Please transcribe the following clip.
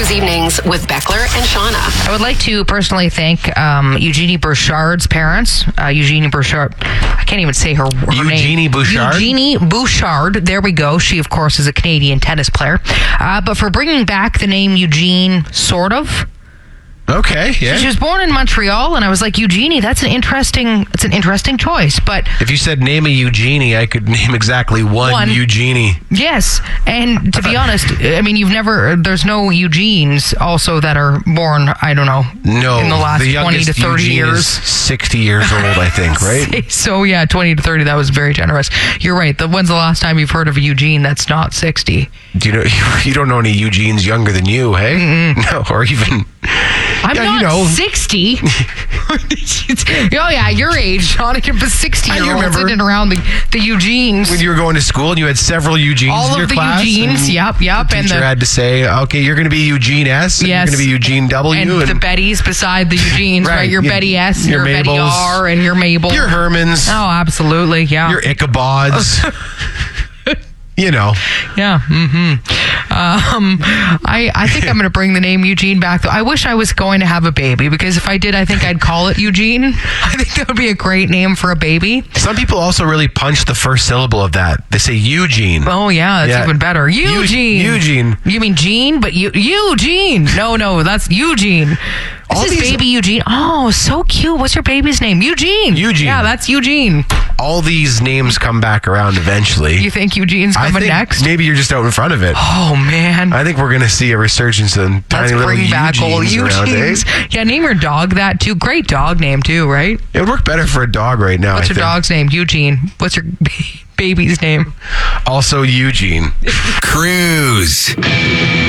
Cruise Evenings with Beckler and Shauna. I would like to personally thank Eugenie Bouchard's parents. Eugenie Bouchard, I can't even say her name. Eugenie Bouchard? Eugenie Bouchard, there we go. She, of course, is a Canadian tennis player. But for bringing back the name Eugene, sort of. Okay, yeah. She was born in Montreal, and I was like, Eugenie, it's an interesting choice. But if you said name a Eugenie, I could name exactly one Eugenie. Yes, and to be honest, I mean, there's no Eugenes also that are born, I don't know, in the last 20 to 30 Eugene years. Is 60 years old, I think, right? So yeah, 20 to 30, that was very generous. You're right. When's the last time you've heard of a Eugene that's not 60? Do you know, you don't know any Eugenes younger than you, hey? Mm-mm. No, or even... I'm not 60. Oh, yeah, your age, Sean. You're a 60-year-old sitting around the Eugenes. When you were going to school and you had several Eugenes in your class? All of the Eugenes, yep. The teacher had to say, okay, you're going to be Eugene S. And yes. You're going to be Eugene W. And the Bettys beside the Eugenes, right? Your Betty S, your Betty Mabels, R, and your Mabel. Your Hermans. Oh, absolutely, yeah. Your Ichabods. You know. Yeah. Mm-hmm. I think I'm going to bring the name Eugene back, though. I wish I was going to have a baby, because if I did, I think I'd call it Eugene. I think that would be a great name for a baby. Some people also really punch the first syllable of that. They say Eugene. Oh, yeah. That's even better. Eugene. Eugene. You mean Gene? But Eugene. No, that's Eugene. This is baby Eugene. Oh, so cute. What's your baby's name? Eugene. Yeah, that's Eugene. All these names come back around eventually. You think Eugene's coming next? Maybe you're just out in front of it. Oh, man. I think we're going to see a resurgence in tiny little bring back old Eugenes. Around, eh? Yeah, name your dog that, too. Great dog name, too, right? It would work better for a dog right now, What's your dog's name? Eugene. What's your baby's name? Also Eugene. Cruise.